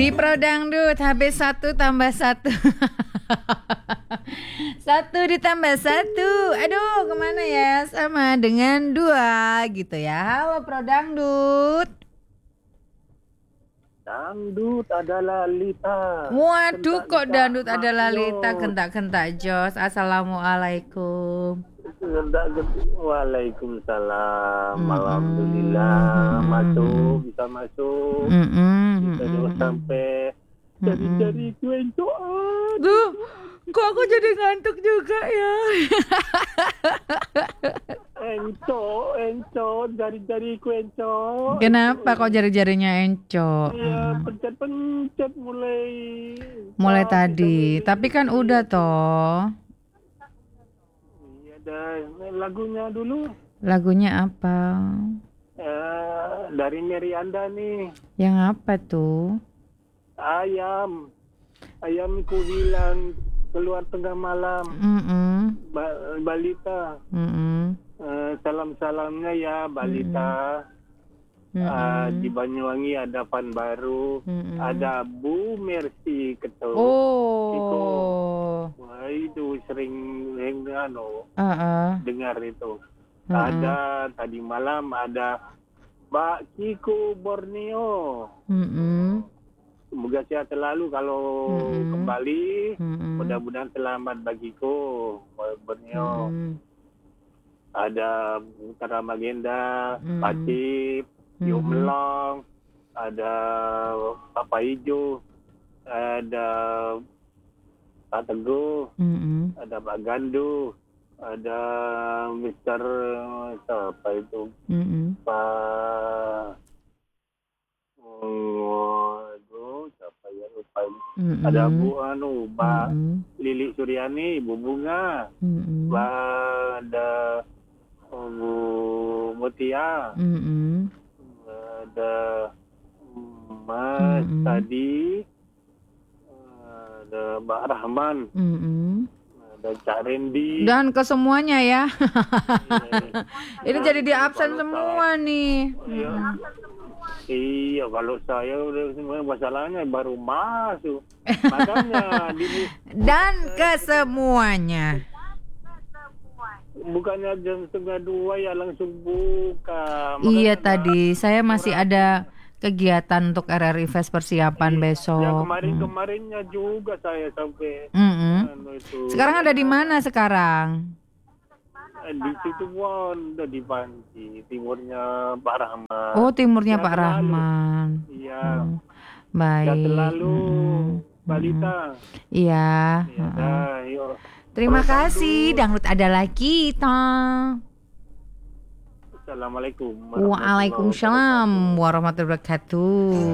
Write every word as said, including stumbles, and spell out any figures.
Di Pro Dangdut habis satu tambah satu. Satu ditambah satu. Aduh, kemana ya? Sama dengan dua gitu ya. Halo Pro Dangdut. Dangdut adalah Lita. Waduh, kok dangdut Mak adalah Yos. Lita, gentak-gentak Jos. Assalamualaikum. Gentak-gentak. Waalaikumsalam. Mm-mm. Alhamdulillah. Mm-mm. Masuk, bisa masuk. Mm-mm. Bisa terus sampai jari-jari kuencoan. Duh, kok aku jadi ngantuk juga ya. Enco, enco, jari-jari kuenco. Kenapa kok jari-jarinya encok? Iya, pencet-pencet mulai. Mulai Ah, tadi, kita- tapi kan udah toh. Iya, dah. Lagunya dulu. Lagunya apa? Eh, dari Merianda nih. Yang apa tuh? Ayam. Ayam ku hilang keluar tengah malam. Mm-mm. Ba- balita. Mm-mm. Eh, salam-salamnya ya Balita. Mm-mm. Eh, di Banyuwangi ada Van Baru. Mm-mm. Ada Bu Mercy Ketua. Oh. Wah, itu sering sering, anu, Uh-uh. dengar itu. Mm-mm. Ada tadi malam ada Mbak Kiko Borneo. Mm-mm. Semoga sehat selalu kalau Mm-mm. kembali. Mm-mm. Mudah-mudahan selamat bagiku, Borneo. Mm-mm. Ada Utara Magenda, Mm-mm. Patip, Mm-mm. Yumlong, ada Papa Ijo, ada Pak Teguh, Mm-mm. ada Pak Gandu, ada Mister siapa itu? Mm-mm. Pak Oh, aduh, siapa ya lupa ini. Mm-mm. Ada Bu anu, Mbak Mm-mm. Lili Suryani, Bu Bunga, Mm-mm. Mbak ada Bu Mutia, Mm-mm. ada Mas Mm-mm. tadi, ada Mbak Rahman, Mm-mm. ada Cak Rendi. Dan ke semuanya ya. Iya. Ini jadi di absen Kalau semua nih. Iya. Iya, kalau saya udah semuanya masalahnya baru masuk. Makanya di, Dan ke semuanya. bukannya jam setengah dua ya langsung buka. Iya Makanya, tadi saya masih ada kegiatan untuk R R I Fest persiapan Ya besok. kemarin-kemarinnya juga saya sampai Mm-mm. anu itu. Sekarang ada di mana sekarang? Eh, di situ pun udah di Panci, timurnya Pak Rahman. Oh, timurnya Sehat Pak selalu. Rahman. Iya. Hmm, Sehat Baik. selalu, Mm-mm. Balita. Iya. Ya, Mm-mm. dah, yuk. Terima Pro kasih. Dangdut. Dangdut adalah kita. Assalamualaikum warahmatullahi Waalaikumsalam warahmatullahi wabarakatuh.